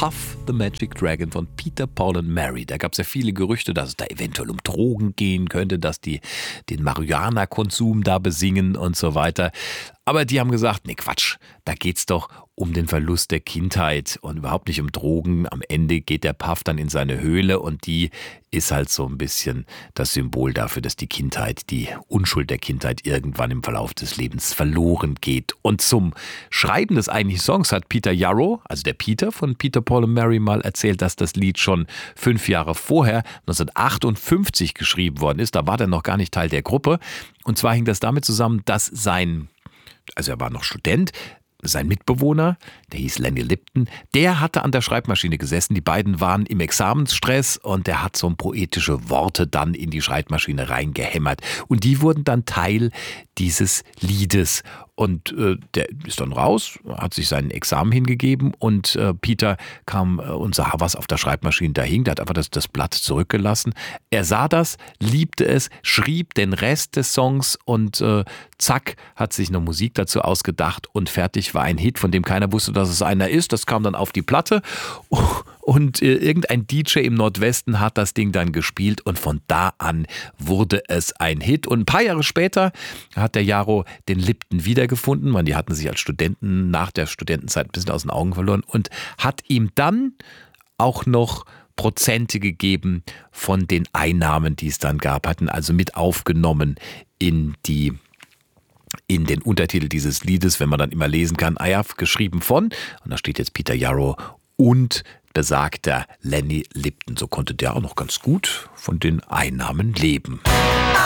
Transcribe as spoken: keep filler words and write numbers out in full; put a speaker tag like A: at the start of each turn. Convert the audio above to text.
A: Puff the Magic Dragon von Peter, Paul and Mary. Da gab es ja viele Gerüchte, dass es da eventuell um Drogen gehen könnte, dass die den Marihuana-Konsum da besingen und so weiter. Aber die haben gesagt, nee Quatsch, da geht's doch um den Verlust der Kindheit und überhaupt nicht um Drogen. Am Ende geht der Puff dann in seine Höhle und die ist halt so ein bisschen das Symbol dafür, dass die Kindheit, die Unschuld der Kindheit irgendwann im Verlauf des Lebens verloren geht. Und zum Schreiben des eigentlichen Songs hat Peter Yarrow, also der Peter von Peter, Paul and Mary, mal erzählt, dass das Lied schon fünf Jahre vorher, neunzehnhundertachtundfünfzig, geschrieben worden ist. Da war er noch gar nicht Teil der Gruppe. Und zwar hing das damit zusammen, dass sein Also er war noch Student, sein Mitbewohner, der hieß Lenny Lipton, der hatte an der Schreibmaschine gesessen. Die beiden waren im Examensstress und der hat so poetische Worte dann in die Schreibmaschine reingehämmert. Und die wurden dann Teil dieses Liedes. Und äh, der ist dann raus, hat sich sein Examen hingegeben und äh, Peter kam äh, und sah, was auf der Schreibmaschine da hing. Der hat einfach das, das Blatt zurückgelassen. Er sah das, liebte es, schrieb den Rest des Songs und äh, zack, hat sich eine Musik dazu ausgedacht und fertig war ein Hit, von dem keiner wusste, dass es einer ist. Das kam dann auf die Platte und äh, irgendein D J im Nordwesten hat das Ding dann gespielt und von da an wurde es ein Hit. Und ein paar Jahre später hat der Yarrow den Lipton wiedergefunden. Man, die hatten sich als Studenten nach der Studentenzeit ein bisschen aus den Augen verloren und hat ihm dann auch noch Prozente gegeben von den Einnahmen, die es dann gab, hatten also mit aufgenommen in die in den Untertitel dieses Liedes, wenn man dann immer lesen kann, ah ja, geschrieben von, und da steht jetzt Peter Yarrow und besagter Lenny Lipton. So konnte der auch noch ganz gut von den Einnahmen leben.